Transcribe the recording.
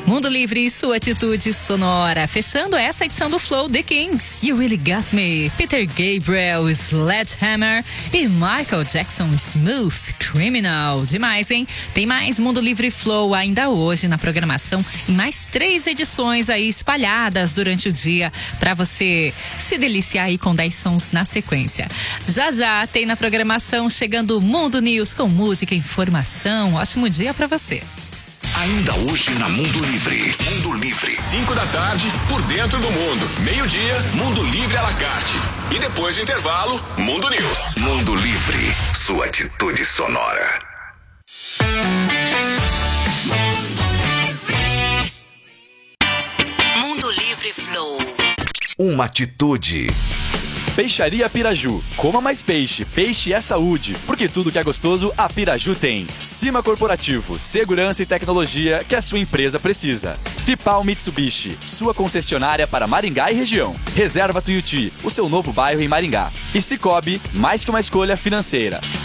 Mundo Livre, sua atitude sonora. Fechando essa edição do Flow, The Kings, You Really Got Me, Peter Gabriel, Sledgehammer e Michael Jackson, Smooth Criminal. Demais, hein? Tem mais Mundo Livre Flow ainda hoje na programação, em mais 3 edições aí espalhadas durante o dia para você se deliciar aí com 10 sons na sequência. Já tem na programação chegando Mundo News com música e informação. Ótimo dia para você. Ainda hoje na Mundo Livre. Mundo Livre. 5 da tarde, por dentro do mundo. Meio-dia, Mundo Livre à la carte. E depois do intervalo, Mundo News. Mundo Livre. Sua atitude sonora. Mundo Livre Flow. Uma atitude. Peixaria Piraju. Coma mais peixe. Peixe é saúde. Porque tudo que é gostoso, a Piraju tem. Cima Corporativo. Segurança e tecnologia que a sua empresa precisa. Fipal Mitsubishi. Sua concessionária para Maringá e região. Reserva Tuiuti. O seu novo bairro em Maringá. E Cicobi. Mais que uma escolha financeira.